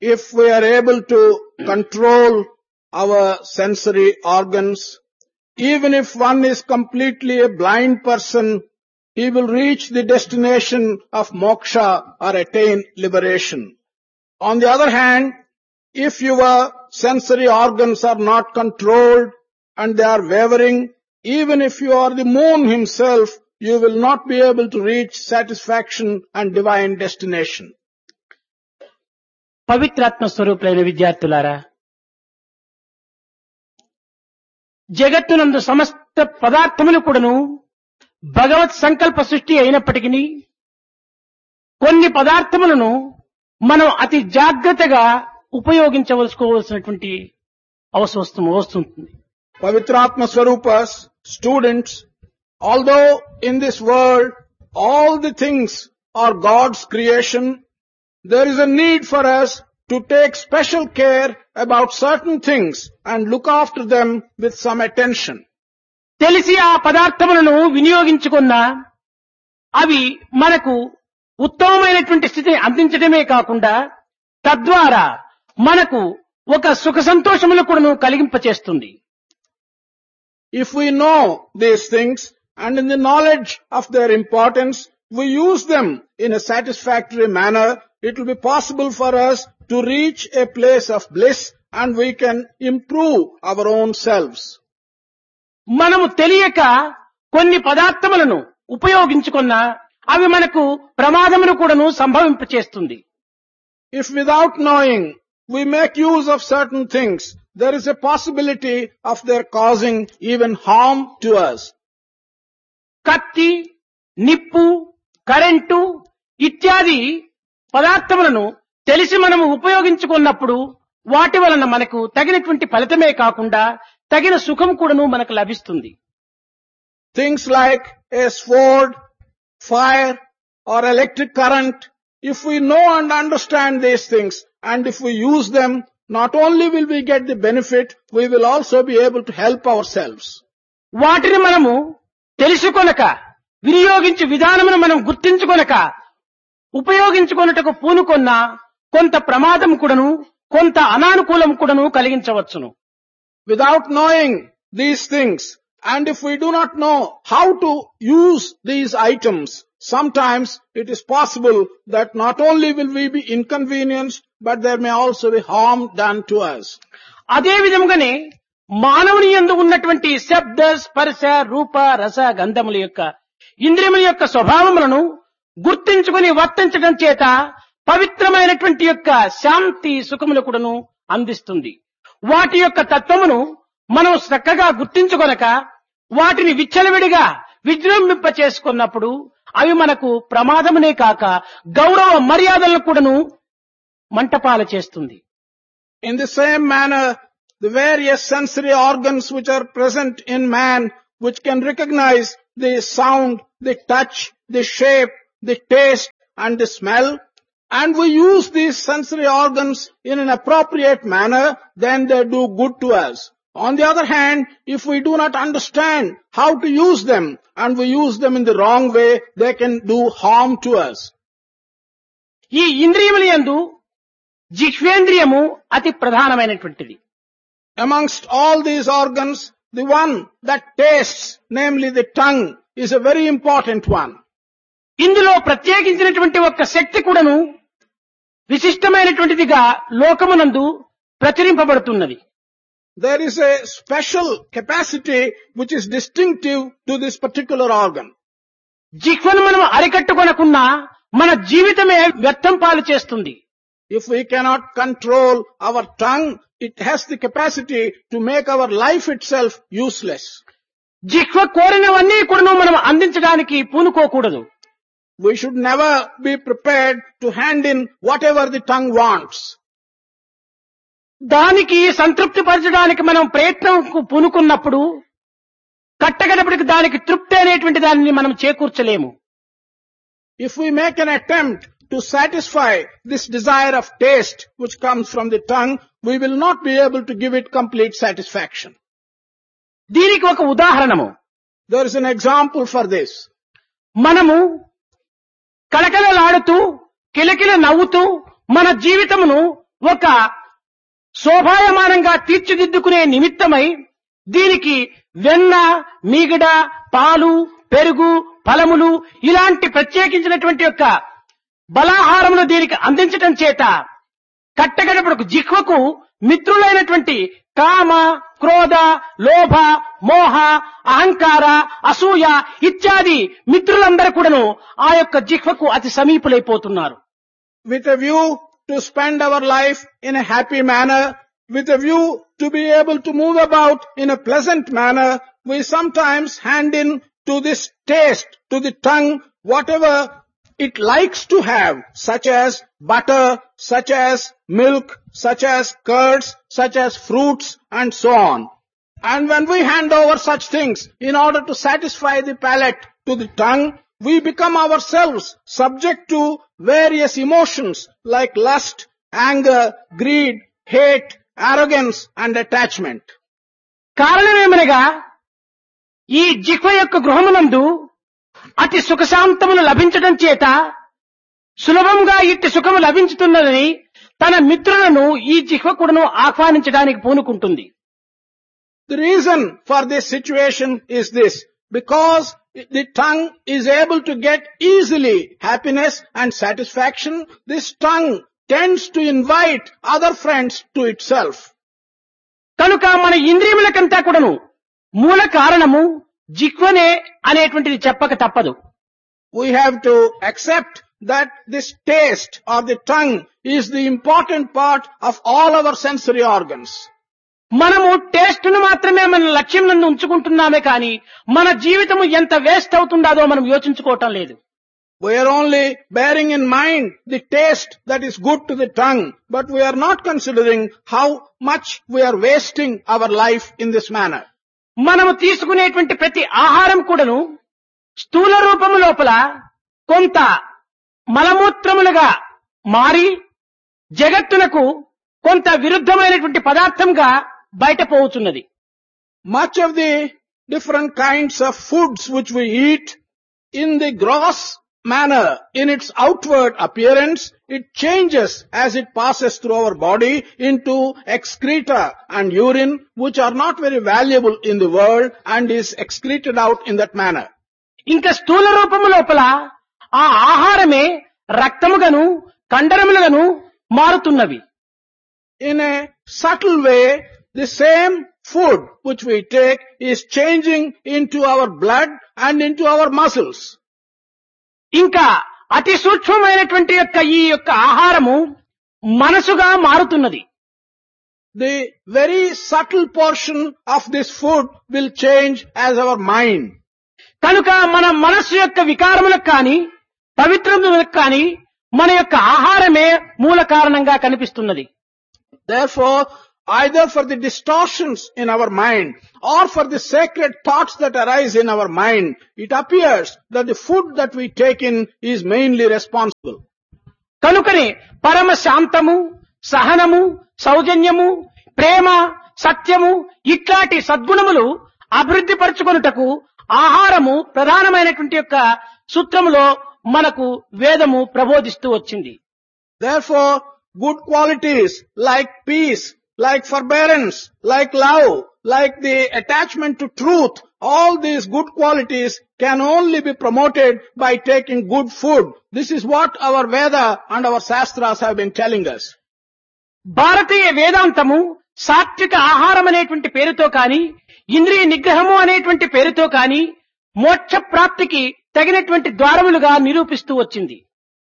if we are able to control our sensory organs, even if one is completely a blind person, he will reach the destination of moksha or attain liberation. On the other hand, if your sensory organs are not controlled and they are wavering, even if you are the moon himself, you will not be able to reach satisfaction and divine destination. పవిత్రాత్మ స్వరూపులైన విద్యార్థులారా, జగత్తునందు సమస్త పదార్థములు కూడాను భగవత్ సంకల్ప సృష్టి అయినప్పటికీ కొన్ని పదార్థములను మనం అతి జాగ్రత్తగా ఉపయోగించవలసినటువంటి అవసరం వస్తుంది. Pavitratma Swarupas, students, although in this world all the things are God's creation, there is a need for us to take special care about certain things and look after them with some attention. తెలిసి ఆ పదార్థములను వినియోగించుకున్నా అవి మనకు ఉత్తమమైనటువంటి స్థితిని అందించడమే కాకుండా తద్వారా మనకు ఒక సుఖ సంతోషములు కూడాను కలిగింపచేస్తుంది. If we know these things and in the knowledge of their importance, we use them in a satisfactory manner, it will be possible for us to reach a place of bliss and we can improve our own selves. మనము తెలియక కొన్ని పదార్థములను ఉపయోగించుకున్నా అవి మనకు ప్రమాదమును కూడాను సంభవింపచేస్తుంది. If without knowing we make use of certain things, there is a possibility of their causing even harm to us. కత్తి, నిప్పు, current ఇత్యాది పదార్థములను తెలిసి మనము ఉపయోగించుకున్నప్పుడు వాటి వలన మనకు తగినటువంటి ఫలితమే కాకుండా తగిన సుఖం కూడాను మనకు లభిస్తుంది. Things like a sword, fire or electric current, if we know and understand these things and if we use them, not only will we get the benefit, we will also be able to help ourselves. వాటిని మనము తెలుసుకొనక వినియోగించే విధానమును మనం గుర్తించుకొనక ఉపయోగించుకొనుటకు పూనుకొన్న కొంత ప్రమాదం కూడాను కొంత అనానుకూలం కూడాను కలిగించవచ్చును. Without knowing these things, and if we do not know how to use these items, sometimes it is possible that not only will we be inconvenienced, but there may also be harm done to us. అదే విధముగానే మానవుని యందు ఉన్నటువంటి శబ్ద, స్పర్శ, రూప, రస, గంధముల యొక్క ఇంద్రియముల యొక్క స్వభావములను గుర్తించుకుని వర్తించడం చేత పవిత్రమైనటువంటి యొక్క శాంతి సుఖములు కూడాను అందిస్తుంది. వాటి యొక్క తత్వమును మనం చక్కగా గుర్తించుకొనక వాటిని విచ్చలవిడిగా విజృంభింప చేసుకున్నప్పుడు అవి మనకు ప్రమాదమునే కాక గౌరవ మర్యాదలను కూడాను మంటపాల చేస్తుంది. In the same manner, the various sensory organs which are present in man, which can recognize the sound, the touch, the shape, the taste and the smell, and we use these sensory organs in an appropriate manner, then they do good to us. On the other hand, if we do not understand how to use them and we use them in the wrong way, they can do harm to us. ఈ ఇంద్రియముల యందు జిహ్వేంద్రియము అతి ప్రధానమైనటువంటిది. Amongst all these organs, the one that tastes, namely the tongue, is a very important one. ఇందులో ప్రత్యేకించినటువంటి ఒక శక్తి కూడాను విశిష్టమైనటువంటిదిగా లోకమునందు ప్రచురింపబడుతున్నది. There is a special capacity which is distinctive to this particular organ. జిహ్వను మనం అరికట్టుకొనకున్నా మన జీవితమే వ్యర్థం పాలు చేస్తుంది. If we cannot control our tongue, it has the capacity to make our life itself useless. జిహ్వ కోరినవన్నీ కూడా మనం అందించడానికి పూనుకోకూడదు. We should never be prepared to hand in whatever the tongue wants. దానికి సంతృప్తి పరచడానికి మనం ప్రయత్నం పూనుకున్నప్పుడు కట్టగడపటికి దానికి తృప్తి అనేటువంటి దానిని మనం చేకూర్చలేము. If we make an attempt to satisfy this desire of taste which comes from the tongue, we will not be able to give it complete satisfaction. దీనికి ఒక ఉదాహరణము. There is an example for this. మనము కలకలలాడుతూ కిలకిల నవ్వుతూ మన జీవితమును ఒక శోభాయమానంగా తీర్చిదిద్దుకునే నిమిత్తమై దీనికి వెన్న, మీగడ, పాలు, పెరుగు, ఫలములు ఇలాంటి ప్రత్యేకించినటువంటి యొక్క బలాహారమును దీనికి అందించటం చేత కట్టగడపడకు జిహ్వకు మిత్రులైనటువంటి కామ, క్రోధ, లోభ, మోహ, అహంకార, అసూయ ఇత్యాది మిత్రులందరూ కూడాను ఆ యొక్క జిహ్వకు అతి సమీపులైపోతున్నారు. With a view to spend our life in a happy manner, with a view to be able to move about in a pleasant manner, we sometimes hand in to this taste, to the tongue, whatever it likes to have, such as butter, such as milk, such as curds, such as fruits, and so on. And when we hand over such things in order to satisfy the palate to the tongue, we become ourselves subject to various emotions like lust, anger, greed, hate, arrogance, and attachment. కారణమేమనగా ఈ జిహ్వ యొక్క గృహమునందు అతి సుఖశాంతములు లభించడం చేత సులభంగా ఇట్టి సుఖము లభించుతున్నదని తన మిత్రులను ఈ జిహ్వ కూడాను ఆహ్వానించడానికి పూనుకుంటుంది. The reason for this situation is this: because the tongue is able to get easily happiness and satisfaction, this tongue tends to invite other friends to itself. కనుక మన ఇంద్రియములకంతా కూడాను మూల కారణము జిహ్వనే అనేటువంటిది చెప్పక తప్పదు. We have to accept that this taste or the tongue is the important part of all our sensory organs. మనము taste ను మాత్రమే మన లక్ష్యం నందు ఉంచుకుంటున్నామే కానీ మన జీవితము ఎంత వేస్ట్ అవుతుందో మనం యోచించుకోవటం లేదు. We are only bearing in mind the taste that is good to the tongue, but we are not considering how much we are wasting our life in this manner. మనము తీసుకునేటువంటి ప్రతి ఆహారం కూడాను స్థూల రూపము లోపల కొంత మలమూత్రములుగా మారి జగత్తునకు కొంత విరుద్ధమైనటువంటి పదార్థంగా బయటపోతున్నది. Much of the different kinds of foods which we eat in the gross manner, in its outward appearance, it changes as it passes through our body into excreta and urine, which are not very valuable in the world and is excreted out in that manner. ఇంకా స్థూల రూపము లోపల ఆ ఆహారమే రక్తముగాను కండరములుగాను మారుతున్నవి. In a subtle way, the same food which we take is changing into our blood and into our muscles. ఇంకా అతి సూక్ష్మమైనటువంటి ఈ యొక్క ఆహారము మనసుగా మారుతున్నది. The very subtle portion of this food will change as our mind. కనుక మన మనస్సు యొక్క వికారములకు కానీ పవిత్రములకు కానీ మన యొక్క ఆహారమే మూల కారణంగా కనిపిస్తున్నది. Therefore, either for the distortions in our mind or for the sacred thoughts that arise in our mind, it appears that the food that we take in is mainly responsible. కనుకనే పరమ శాంతము, సహనము, సౌజన్యము, ప్రేమ, సత్యము ఇట్లాంటి సద్గుణములు అభివృద్ధి పరచుకొనుటకు ఆహారము ప్రధానమైనటువంటి యొక్క సూత్రములో మనకు వేదము ప్రబోధిస్తూ వచ్చింది. Therefore, good qualities like peace, like forbearance, like love, like the attachment to truth, all these good qualities can only be promoted by taking good food. This is what our Veda and our Shastras have been telling us. భారతీయ వేదాంతము సాత్విక ఆహారం అనేటువంటి పేరుతో కానీ ఇంద్రియ నిగ్రహము అనేటువంటి పేరుతో కానీ మోక్ష ప్రాప్తికి తగినటువంటి ద్వారములుగా నిరూపిస్తూ వచ్చింది.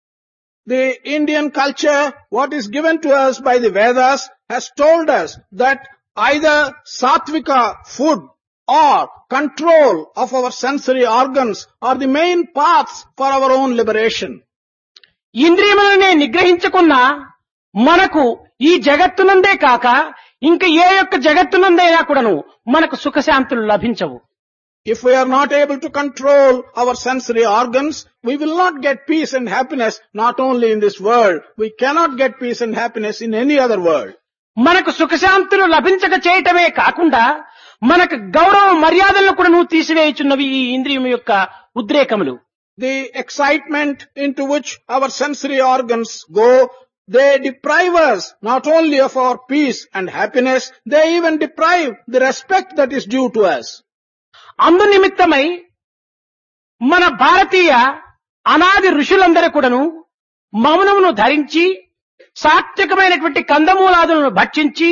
The Indian culture, what is given to us by the Vedas, has told us that either sattvika food or control of our sensory organs are the main paths for our own liberation. ఇంద్రియములనే నిగ్రహించుకున్న మనకు ఈ జగత్తునందే కాక ఇంకా ఏ యొక్క జగత్తునందైనా కూడాను మనకు సుఖశాంతులు లభించవు. If we are not able to control our sensory organs, we will not get peace and happiness not only in this world, we cannot get peace and happiness in any other world. మనకు సుఖశాంతులు లభించక చేయటమే కాకుండా మనకు గౌరవ మర్యాదలను కూడా తీసివేయుచున్నవి ఈ ఇంద్రియం యొక్క ఉద్రేకములు. The excitement into which our sensory organs go, they deprive us not only of our peace and happiness, they even deprive the respect that is due to us. అందు నిమిత్తమై మన భారతీయ అనాది ఋషులందరూ కూడాను మౌనమును ధరించి సాత్వికమైనటువంటి కందమూలాదులను భక్షించి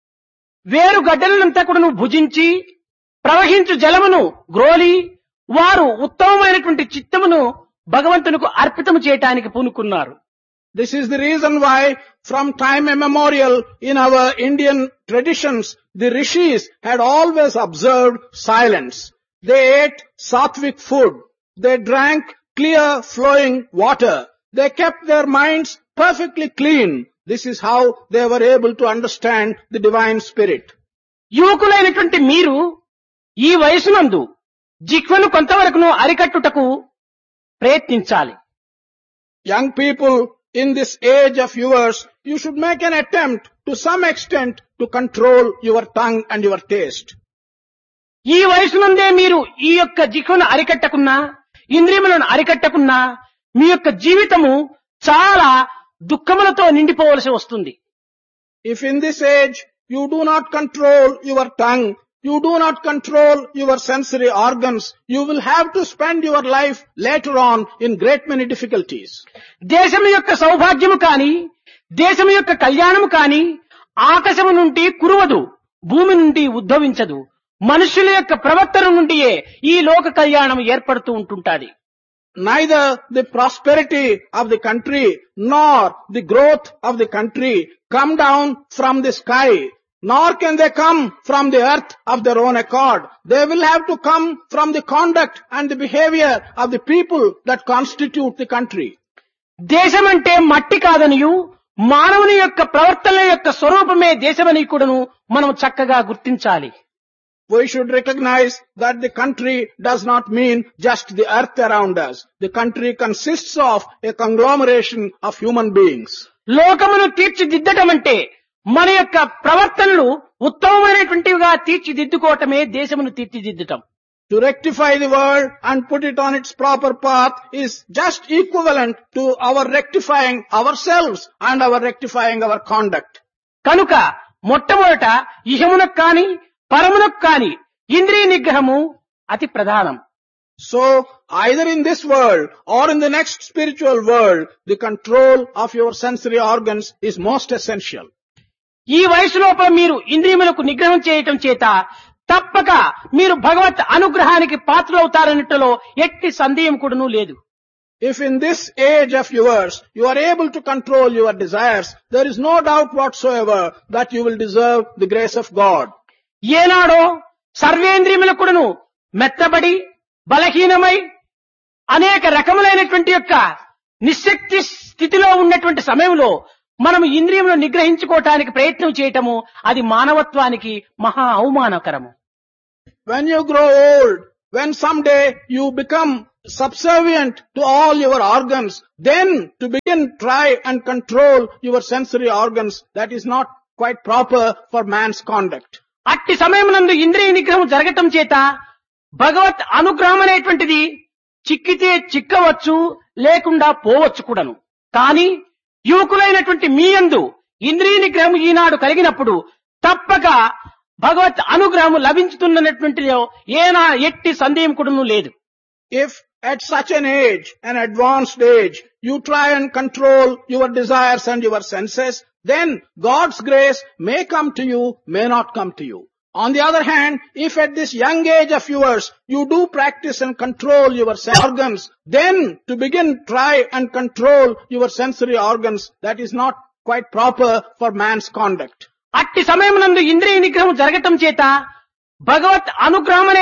వేరుగడ్డలనంతా కూడాను భుజించి ప్రవహించు జలమును గ్రోలి వారు ఉత్తమమైనటువంటి చిత్తమును భగవంతునికి అర్పితము చేయటానికి పూనుకున్నారు. This is the reason why from time immemorial in our Indian traditions, the rishis had always observed silence. They ate sattvic food. They drank clear flowing water. They kept their minds perfectly clean. This is how they were able to understand the divine spirit. యువకులైనటువంటి మీరు ఈ వయసునందు జిహ్వను కొంతవరకును అరికట్టుటకు ప్రయత్నించాలి. Young people, in this age of yours, you should make an attempt to some extent to control your tongue and your taste. ఈ వయసునందే మీరు ఈ యొక్క జిహ్వను అరికట్టకున్నా ఇంద్రియములను అరికట్టకున్నా మీ యొక్క జీవితము చాలా దుఃఖములతో నిండిపోవలసి వస్తుంది. If in this age you do not control your tongue, you do not control your sensory organs, you will have to spend your life later on in great many difficulties. దేశము యొక్క సౌభాగ్యము కాని దేశము యొక్క కళ్యాణము కాని ఆకాశము నుండి కురువదు, భూమి నుండి ఉద్భవించదు. మనుషుల యొక్క ప్రవర్తన నుండియే ఈ లోక కళ్యాణం ఏర్పడుతూ ఉంటుంటాది. Neither the prosperity of the country nor the growth of the country come down from the sky, nor can they come from the earth of their own accord. They will have to come from the conduct and the behavior of the people that constitute the country. దేశమంటే మట్టి కాదనియు మానవుని యొక్క ప్రవర్తన యొక్క స్వరూపమే దేశమని కూడాను మనం చక్కగా గుర్తించాలి. We should recognize that the country does not mean just the earth around us. The country consists of a conglomeration of human beings. లోకమును తీర్చిదిద్దటం అంటే మన యొక్క ప్రవర్తనలు ఉత్తమమైనటువంటివిగా తీర్చిదిద్దుకోవటమే దేశమును తీర్చిదిద్దటం. To rectify the world and put it on its proper path is just equivalent to our rectifying ourselves and our rectifying our conduct. కనుక మొట్టమొదట ఇహమునకు కాని పరమునకు కాని ఇంద్రియ నిగ్రహము అతి ప్రధానం. So either in this world or in the next spiritual world, the control of your sensory organs is most essential. ఈ వయసులోపల మీరు ఇంద్రియములకు నిగ్రహం చేయటం చేత తప్పక మీరు భగవత్ అనుగ్రహానికి పాత్రులవుతారన్నట్టులో ఎట్టి సందేహం కూడాను లేదు. If in this age of yours you are able to control your desires, there is no doubt whatsoever that you will deserve the grace of God. ఏనాడో సర్వేంద్రియములకు కూడాను మెత్తబడి బలహీనమై అనేక రకములైనటువంటి యొక్క నిశ్శక్తి స్థితిలో ఉన్నటువంటి సమయంలో మనం ఇంద్రియములను నిగ్రహించుకోవటానికి ప్రయత్నం చేయటము అది మానవత్వానికి మహా అవమానకరము. When you grow old, when someday you become subservient to all your organs, then to begin try and control your sensory organs, that is not quite proper for man's conduct. అట్టి సమయమునందు ఇంద్రియ నిగ్రహం జరగటం చేత భగవత్ అనుగ్రహం అనేటువంటిది చిక్కితే చిక్కవచ్చు, లేకుండా పోవచ్చు కూడాను. కానీ యువకులైనటువంటి మీ యందు ఇంద్రియ నిగ్రహం ఈనాడు కలిగినప్పుడు తప్పక భగవత్ అనుగ్రహం లభించుతున్నటువంటి ఎట్టి సందేహం కూడాను లేదు. If at such an age, an advanced age, you try and control your desires and your senses, then God's grace may come to you, may not come to you. On the other hand, if at this young age of yours, you do practice and control your organs, then to begin try and control your sensory organs, that is not quite proper for man's conduct. అట్టి సమయమునందు ఇంద్రియ నిగ్రహం జరగటం చేత భగవత్ అనుగ్రహం